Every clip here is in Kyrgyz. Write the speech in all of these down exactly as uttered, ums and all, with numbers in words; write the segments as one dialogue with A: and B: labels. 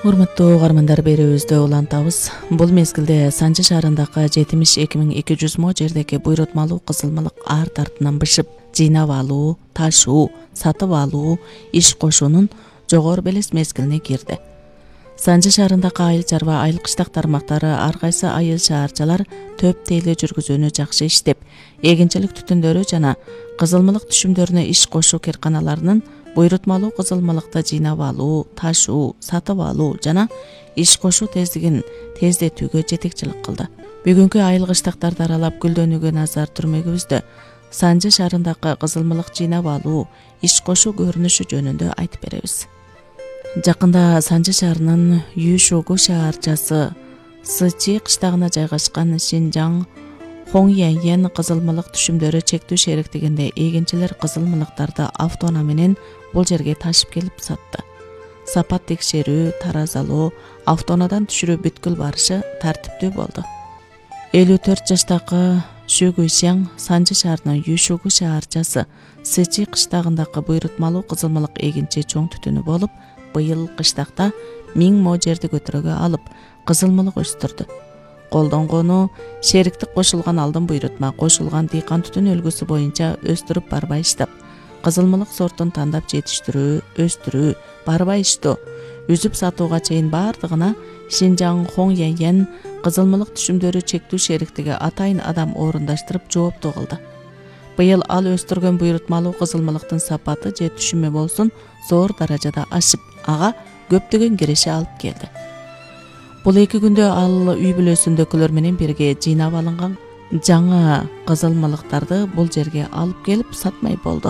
A: Урматтуу угармандар, берүүбүздө улантабыз. Бул мезгилде Санжы шаарындагы жетимиш эки миң эки жүз мо жердеги буйрутмалуу кызылмалык арт артынан бышып, жыйнап алуу, ташуу, сатып алуу, иш кошуунун жогору белес мезгилине кирди. Санжы шаарындагы айыл чарба, айыл кыштак тармактары ар кайсы айыл шаарчалар төп тейлөө жүргүзүүнү жакшы иштеп, эгинчилик түтүндөрү жана кызылмалык түшүмдөрүнө иш кошуу керканаларынын буйрутмалуу кызылмалыкты жыйнап алуу, ташуу, сатып алуу жана иш кошуу тездигин тездетүүгө жетекчилик кылды. Бүгүнкү айыл кыштактарды аралап гүлдөнүүгө назар түрмөгүбүздө Санжы шаарындагы кызылмалык жыйнап алуу, иш кошуу көрүнүшү жөнүндө айтып беребиз. Жакында Санжы шаарынын Юшогу шаарчасы Сычи кыштагына жайгашкан Шинжаң Хоңьяньян кызылмалык түшүмдөрү чектүү шериктигинде эгинчилер кызылмалыктарды автоунаа менен бул жерге ташып келип сатты. Сапат текшерүү, таразалоо, автоунаадан түшүрүү бүткүл барышы тартиптүү болду. элүү төрт жаштагы Шү Гуйшяң Санжы шаарынын Юшогу шаарчасы Сычи кыштагындагы буйрутмалуу кызылмалык эгинчи чоң түтүнү болуп, быйыл кыштакта миң мо жерди көтөрөгө алып, кызылмалык өстүрдү. Колдонгону шериктик кошулган алдын буйрутма кошулган дыйкан түтүн өлгүсү боюнча өстүрүп барбай иштеп, кызылмалык сортун тандап жетиштирүү, өстүрүү, барбай иштөө, үзүп сатууга чейин бардыгына Шинжаң Хоңьяньян кызылмалык түшүмдөрү чектүү шериктиги атайын адам орундаштырып жооптуу кылды. Быйыл ал өстүргөн буйрутмалуу кызылмалыктын сапаты же түшүмү болсун зор даражада ашып, ага көптөгөн киреше алып келди. Бул эки күндө ал үй бүлөсүндөгүлөр менен бирге жыйнап алынган жаңы кызылмалыктарды бул жерге алып келип сатмай болду.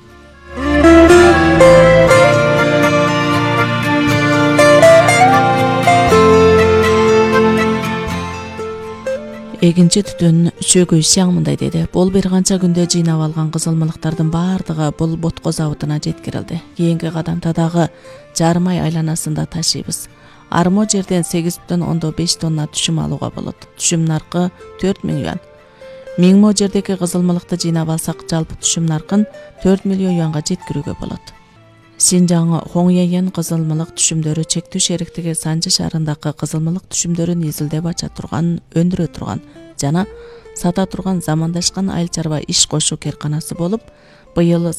A: Эгинчи түтүн Шү Гуйшяң мындай деди: бул бир канча күндө жыйнап алган кызылмалыктардын бардыгы бул ботко заводуна жеткирилди. Кийинки кадамда дагы жарым ай айланасында ташыйбыз. Армо жерден сегиз бүтүн ондон беш тонна түшүм алууга болот. Түшүм наркы төрт миң юан. миң мо жердеги кызылмалыкты жыйнап алсак, жалпы түшүм наркын төрт миллион юанга жеткирүүгө болот. Шинжаң Хоңьяньян кызылмалык түшүмдөрү чектүү шериктиги Санжы шаарындагы кызылмалык түшүмдөрүн изилдеп ача турган, өндүрө турган жана сата турган замандашкан айыл чарба иш кошуу керканасы болуп, быйыл